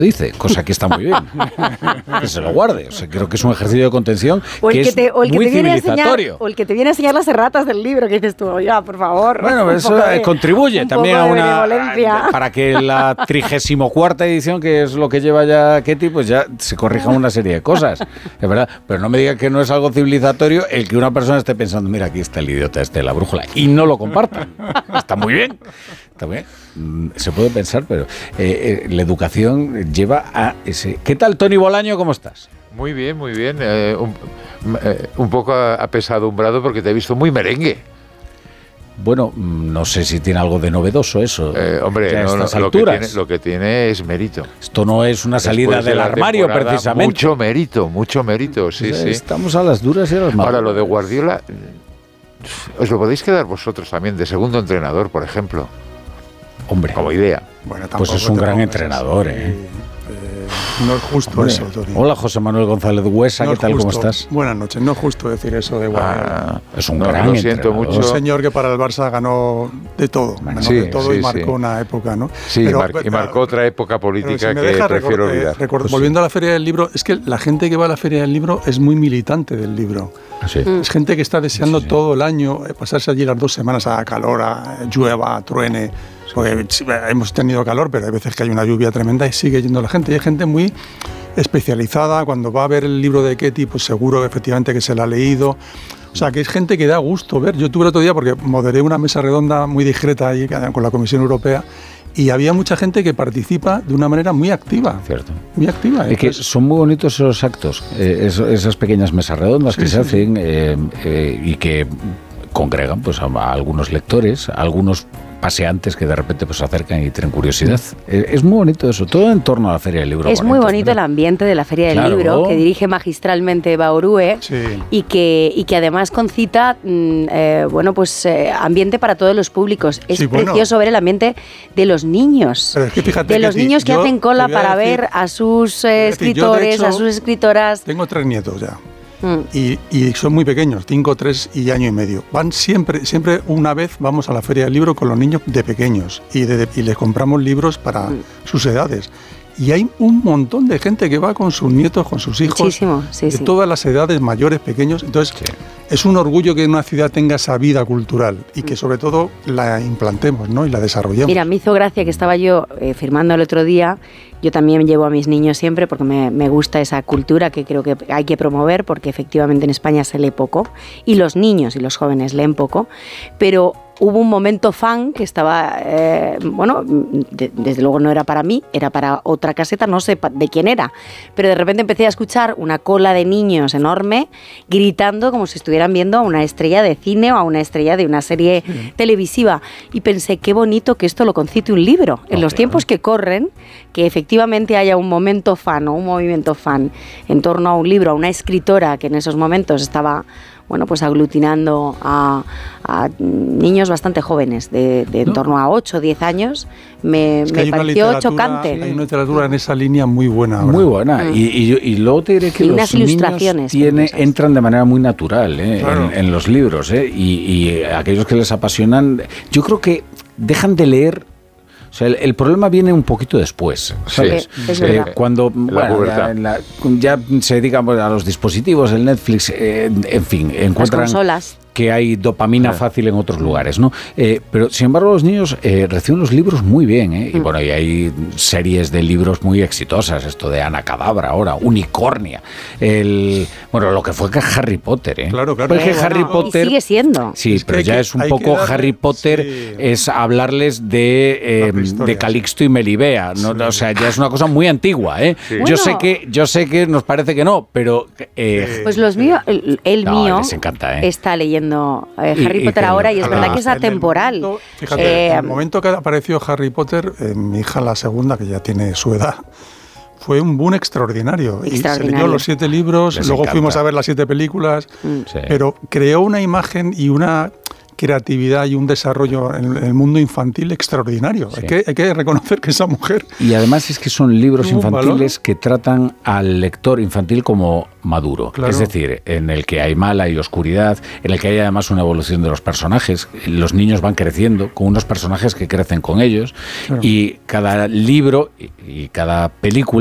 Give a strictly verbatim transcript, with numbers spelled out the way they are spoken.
dice, cosa que está muy bien, que se lo guarde. O sea, creo que es un ejercicio de contención o el que, que es te, o el que muy te viene civilizatorio. A enseñar, o el que te viene a enseñar las erratas del libro, que dices tú, oiga, por favor. Bueno, eso de, contribuye también a una... Para que la trigésimo cuarta edición, que es lo que lleva ya Ketty, pues ya se corrijan una serie de cosas, es verdad. Pero no me diga que no es algo civilizatorio el que una persona esté pensando, mira, aquí está el idiota este de la brújula, y no lo comparta. Está muy bien. Está bien. Se puede pensar, pero eh, eh, la educación lleva a ese... ¿Qué tal, Tony Bolaño? ¿Cómo estás? Muy bien, muy bien. Eh, un, eh, un poco apesadumbrado porque te he visto muy merengue. Bueno, no sé si tiene algo de novedoso eso. Eh, hombre, no, no, lo, que tiene, lo que tiene es mérito. Esto no es una salida Después de del armario, precisamente. Mucho mérito, mucho mérito, sí, o sea, sí. Estamos a las duras y a las malas. Ahora, lo de Guardiola, os lo podéis quedar vosotros también, de segundo entrenador, por ejemplo. Hombre, como idea. Bueno, pues es un gran entrenador, ¿eh? eh. No es justo Hombre, eso, Tony. Hola, José Manuel González Huesa, no ¿qué tal? Justo. ¿Cómo estás? Buenas noches. No es justo decir eso de Guardiola. Ah, es un no, gran lo siento entrenador. mucho. Un señor que para el Barça ganó de todo, ganó sí, de todo sí, y marcó sí. una época, ¿no? Sí, pero, mar- y marcó otra época política si me que deja prefiero record- olvidar. Eh, record- Pues volviendo sí. a la Feria del Libro, es que la gente que va a la Feria del Libro es muy militante del libro. Sí. Es gente que está deseando Sí, sí. todo el año eh, pasarse allí las dos semanas a calor, a llueva, a truene. Porque hemos tenido calor, pero hay veces que hay una lluvia tremenda y sigue yendo la gente. Y hay gente muy especializada. Cuando va a ver el libro de Ketty, pues seguro efectivamente que se lo ha leído. O sea, que es gente que da gusto ver. Yo tuve el otro día, porque moderé una mesa redonda muy discreta ahí con la Comisión Europea, y había mucha gente que participa de una manera muy activa. Cierto. Muy activa. Es que Entonces, son muy bonitos esos actos, eh, eso, esas pequeñas mesas redondas Sí, que sí, se hacen eh, eh, y que congregan pues, a, a algunos lectores, a algunos paseantes que de repente pues, se acercan y tienen curiosidad. Eh, es muy bonito eso, todo en torno a la Feria del Libro. Es muy bonito el ambiente de la Feria del Claro. Libro, que dirige magistralmente Eva Orue, sí. y que, y que además concita mm, eh, bueno, pues, eh, ambiente para todos los públicos. Es Sí, bueno. precioso ver el ambiente de los niños. Pero es que fíjate, de los Ketty, niños que yo hacen cola te voy a para decir- ver a sus eh, Es decir, yo, de escritores, hecho, a sus escritoras. Tengo tres nietos ya. Mm. Y, y son muy pequeños, cinco, tres y año y medio. Van siempre, siempre una vez vamos a la Feria del Libro con los niños de pequeños y, de, y les compramos libros para Mm. sus edades. Y hay un montón de gente que va con sus nietos, con sus hijos, Muchísimo, sí, de sí. todas las edades, mayores, pequeños. Entonces, Sí. es un orgullo que una ciudad tenga esa vida cultural y que sobre todo la implantemos, ¿no? Y la desarrollemos. Mira, me hizo gracia que estaba yo eh, firmando el otro día. Yo también llevo a mis niños siempre porque me, me gusta esa cultura que creo que hay que promover, porque efectivamente en España se lee poco y los niños y los jóvenes leen poco, pero hubo un momento fan que estaba, eh, bueno, de, desde luego no era para mí, era para otra caseta, no sé pa- de quién era, pero de repente empecé a escuchar una cola de niños enorme gritando como si estuvieran viendo a una estrella de cine o a una estrella de una serie Sí. televisiva, y pensé qué bonito que esto lo concite un libro, en Oh, los claro. tiempos que corren, que efectivamente haya un momento fan o un movimiento fan en torno a un libro, a una escritora que en esos momentos estaba, bueno, pues aglutinando a, a niños bastante jóvenes, de, de en ¿No? torno a ocho o diez años, me, Es que me hay una pareció literatura- chocante. Hay una literatura en esa línea muy buena ahora. Muy buena. Mm. Y, y, y luego te diré que Y los unas niños ilustraciones tiene, preciosas. entran de manera muy natural ¿eh? Claro. en, en los libros. ¿eh? Y, y aquellos que les apasionan, yo creo que dejan de leer. O sea, el, el problema viene un poquito después, ¿sabes? Sí, es Eh, verdad. cuando bueno, pubertad. ya, la- ya se dedican pues, a los dispositivos, el Netflix, eh, en fin, Las encuentran consolas. que hay dopamina Ah. fácil en otros lugares, ¿no? Eh, pero sin embargo los niños eh, reciben los libros muy bien, ¿eh? Y Mm. bueno, y hay series de libros muy exitosas, esto de Ana Cadabra ahora, Unicornia, el bueno, lo que fue que Harry Potter, ¿eh? Claro, claro. Porque Eh, bueno, Harry y Potter Y sigue siendo. Sí, Es que pero hay ya que- es un hay que poco darle- Harry Potter, sí. es hablarles de, eh, La prehistoria, de Calixto y Melibea, ¿no? Sí. O sea, ya es una cosa muy antigua, ¿eh? Sí. Yo Bueno. sé que yo sé que nos parece que no, pero eh, Pues los míos, el, el No, mío les encanta, ¿eh? está leyendo eh, Y- Harry y Potter que- ahora, y es verdad Ah. que es En el atemporal. momento- Fíjate, Eh, en el momento que apareció Harry Potter, eh, mi hija la segunda, que ya tiene su edad, fue un boom extraordinario. Y se Extraordinario. leyó los siete libros, Les luego encanta. fuimos a ver las siete películas, Mm. sí. pero creó una imagen y una creatividad y un desarrollo en el mundo infantil extraordinario. Sí. Hay, que, hay que reconocer que esa mujer... Y además es que son libros infantiles que tratan al lector infantil como maduro. Claro. Es decir, en el que hay mala y oscuridad, en el que hay además una evolución de los personajes. Los niños van creciendo con unos personajes que crecen con ellos. Claro. Y cada libro y cada película